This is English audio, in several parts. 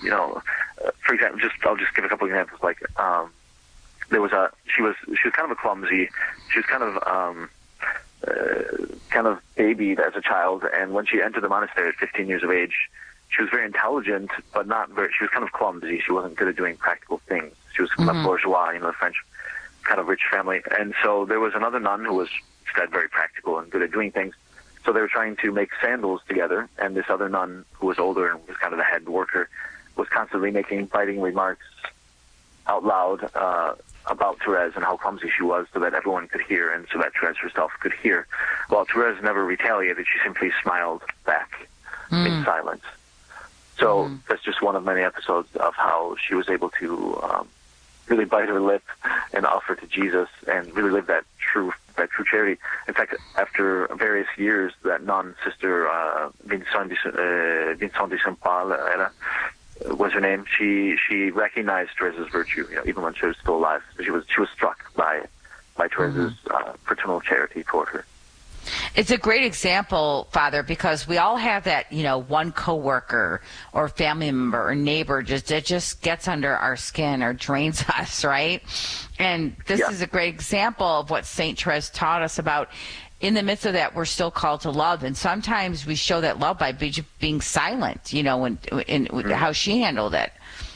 For example, I'll just give a couple examples. Like she was kind of a clumsy. She was kind of babied as a child, and when she entered the monastery at 15 years of age, she was very intelligent, but she was kind of clumsy. She wasn't good at doing practical things. She was kind of bourgeois, the French kind of rich family. And so there was another nun who was instead very practical and good at doing things. So they were trying to make sandals together, and this other nun who was older and was kind of the head worker was constantly making biting remarks out loud about Therese and how clumsy she was, so that everyone could hear and so that Therese herself could hear. Well, Therese never retaliated. She simply smiled back in silence. So that's just one of many episodes of how she was able to really bite her lip and offer to Jesus and really live that true charity. In fact, after various years, that nun, Sister Vincent de Saint Paul, was her name. She recognized Therese's virtue, even when she was still alive. She was struck by Therese's fraternal charity toward her. It's a great example, Father, because we all have that, one coworker or family member or neighbor that just gets under our skin or drains us, right? And this is a great example of what St. Therese taught us about. In the midst of that, we're still called to love, and sometimes we show that love by being silent, how she handled it.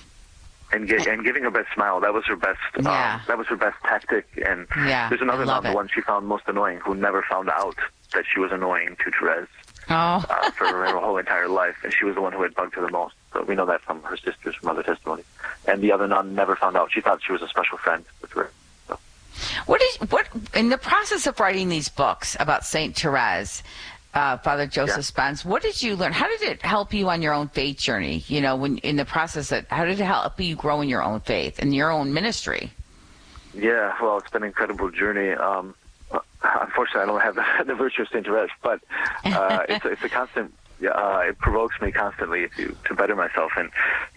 And giving her best smile, that was her best. That was her best tactic. And there's another nun, the one she found most annoying, who never found out that she was annoying to Therese for her whole entire life, and she was the one who had bugged her the most. So we know that from her sisters, from other testimonies. And the other nun never found out. She thought she was a special friend with Therese. So. What in the process of writing these books about Saint Therese? Father Joseph Spence, what did you learn? How did it help you on your own faith journey? When in the process, how did it help you grow in your own faith and your own ministry? Yeah, well, it's been an incredible journey. Unfortunately, I don't have the virtue of Saint Therese, but it's a constant. It provokes me constantly to better myself. And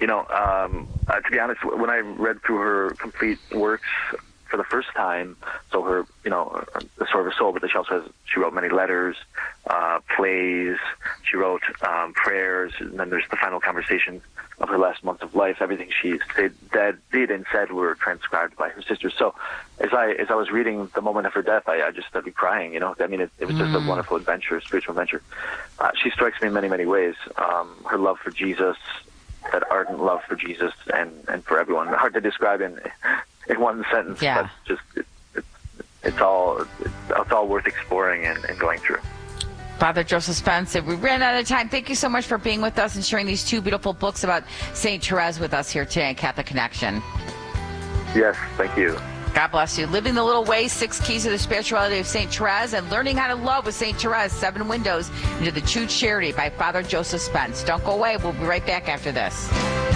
to be honest, when I read through her complete works for the first time, so her, the Sword of her Soul, but she wrote many letters, plays, she wrote prayers, and then there's the final conversations of her last months of life. Everything she did and said were transcribed by her sisters. So as I was reading the moment of her death, I just started crying, it was just a wonderful adventure, spiritual adventure. She strikes me in many, many ways. Her love for Jesus, that ardent love for Jesus and for everyone. Hard to describe in one sentence, but just it's all worth exploring and going through. Father Joseph Spence, we ran out of time. Thank you so much for being with us and sharing these two beautiful books about St. Therese with us here today on Catholic Connection. Yes, thank you. God bless you. Living the Little Way, 6 Keys to the Spirituality of St. Therese, and Learning How to Love with St. Therese, 7 Windows into the True Charity by Father Joseph Spence. Don't go away. We'll be right back after this.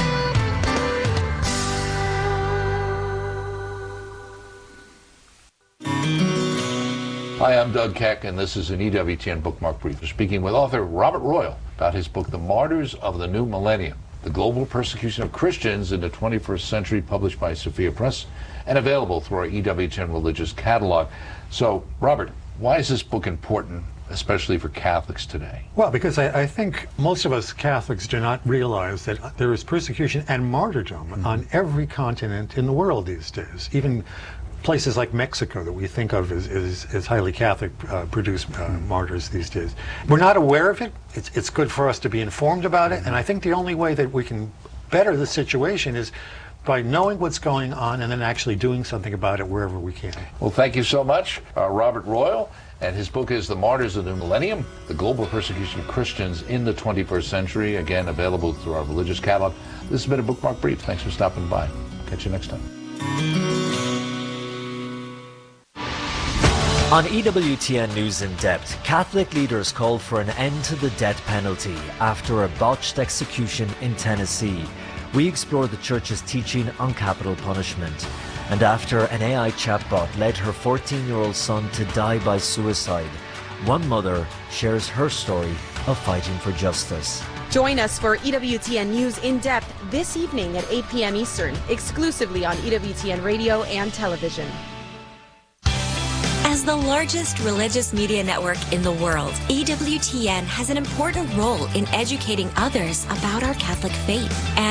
Hi, I'm Doug Keck, and this is an EWTN Bookmark Brief. We're speaking with author Robert Royal about his book, The Martyrs of the New Millennium, The Global Persecution of Christians in the 21st Century, published by Sophia Press, and available through our EWTN Religious Catalog. So, Robert, why is this book important, especially for Catholics today? Well, because I think most of us Catholics do not realize that there is persecution and martyrdom on every continent in the world these days. Even places like Mexico that we think of as highly Catholic produce martyrs these days. We're not aware of it. It's good for us to be informed about it, and I think the only way that we can better the situation is by knowing what's going on and then actually doing something about it wherever we can. Well, thank you so much, Robert Royal, and his book is The Martyrs of the New Millennium, The Global Persecution of Christians in the 21st Century, again available through our Religious Catalog. This has been a Bookmark Brief. Thanks for stopping by. Catch you next time. On EWTN News in Depth, Catholic leaders called for an end to the death penalty after a botched execution in Tennessee. We explore the Church's teaching on capital punishment. And after an AI chatbot led her 14-year-old son to die by suicide, one mother shares her story of fighting for justice. Join us for EWTN News in Depth this evening at 8 p.m. Eastern, exclusively on EWTN Radio and Television. As the largest religious media network in the world, EWTN has an important role in educating others about our Catholic faith.